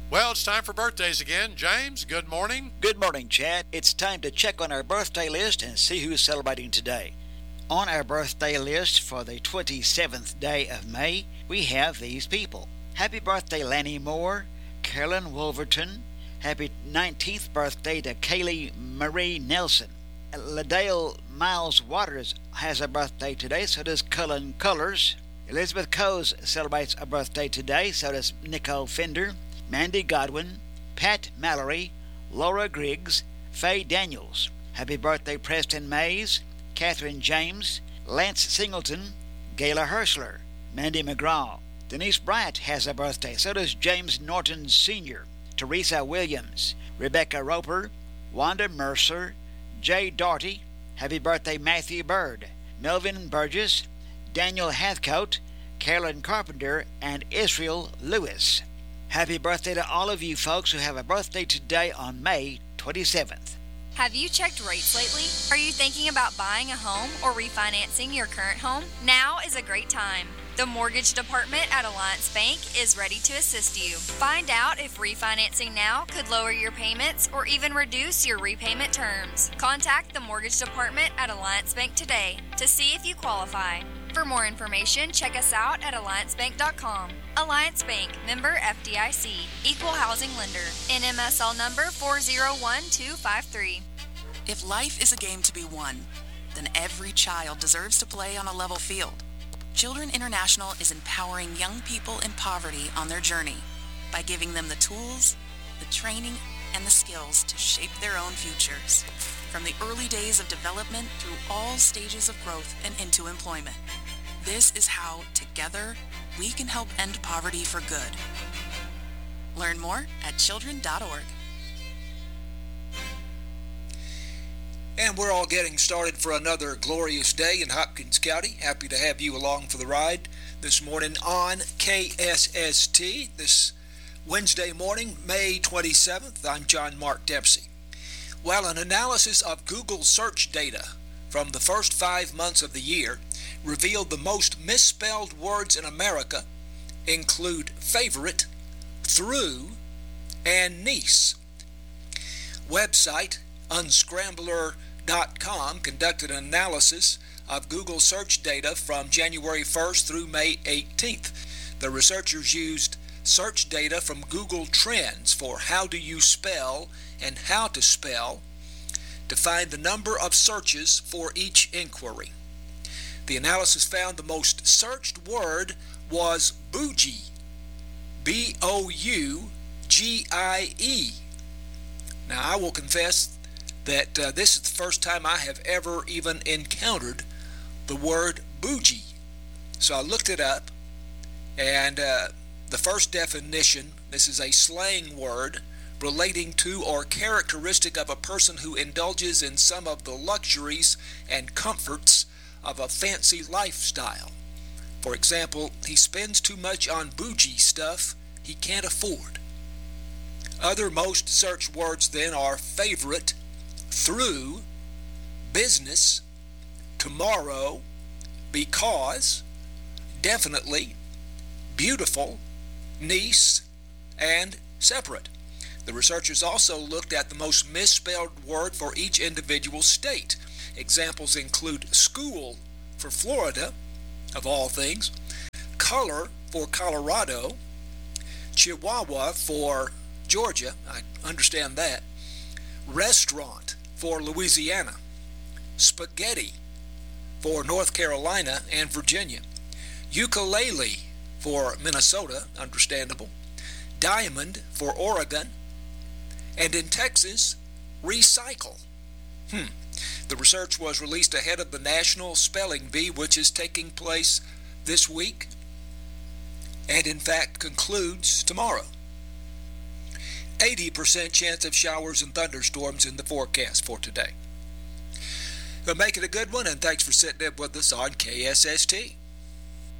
Well, it's time for birthdays again. James, good morning. Good morning, Chad. It's time to check on our birthday list and see who's celebrating today. On our birthday list for the 27th day of May, we have these people. Happy birthday, Lanny Moore, Carolyn Wolverton. Happy 19th birthday to Kaylee Marie Nelson. Ladale Miles Waters has a birthday today, so does Cullen Cullors. Elizabeth Coase celebrates a birthday today, so does Nicole Fender. Mandy Godwin, Pat Mallory, Laura Griggs, Faye Daniels. Happy birthday, Preston Mays, Catherine James, Lance Singleton, Gayla Herschler, Mandy McGraw. Denise Bryant has a birthday, so does James Norton Sr., Teresa Williams, Rebecca Roper, Wanda Mercer, Jay Doughty. Happy birthday, Matthew Bird, Melvin Burgess, Daniel Hathcote, Carolyn Carpenter, and Israel Lewis. Happy birthday to all of you folks who have a birthday today on May 27th. Have you checked rates lately? Are you thinking about buying a home or refinancing your current home? Now is a great time. The mortgage department at Alliance Bank is ready to assist you. Find out if refinancing now could lower your payments or even reduce your repayment terms. Contact the mortgage department at Alliance Bank today to see if you qualify. For more information, check us out at alliancebank.com. Alliance Bank, member FDIC, equal housing lender, NMSL number 401253. If life is a game to be won, then every child deserves to play on a level field. Children International is empowering young people in poverty on their journey by giving them the tools, the training, and the skills to shape their own futures, from the early days of development through all stages of growth and into employment. This is how, together, we can help end poverty for good. Learn more at children.org. And we're all getting started for another glorious day in Hopkins County. Happy to have you along for the ride this morning on KSST. This Wednesday morning, May 27th, I'm John Mark Dempsey. Well, an analysis of Google search data from the first 5 months of the year revealed the most misspelled words in America include favorite, through, and niece. Website Unscrambler.com conducted an analysis of Google search data from January 1st through May 18th. The researchers used search data from Google Trends for how do you spell and how to spell to find the number of searches for each inquiry. The analysis found the most searched word was bougie, B-O-U-G-I-E. Now, I will confess that this is the first time I have ever even encountered the word bougie. So I looked it up, and the first definition, this is a slang word relating to or characteristic of a person who indulges in some of the luxuries and comforts of a fancy lifestyle. For example, he spends too much on bougie stuff he can't afford. Other most searched words then are favorite, through, business, tomorrow, because, definitely, beautiful, niece, and separate. The researchers also looked at the most misspelled word for each individual state. Examples include school for Florida, of all things, color for Colorado, Chihuahua for Georgia, I understand that, restaurant for Louisiana, spaghetti for North Carolina and Virginia, ukulele for Minnesota, understandable, diamond for Oregon, and in Texas, recycle. The research was released ahead of the National Spelling Bee, which is taking place this week and in fact concludes tomorrow. 80% chance of showers and thunderstorms in the forecast for today. But make it a good one, and thanks for sitting in with us on KSST.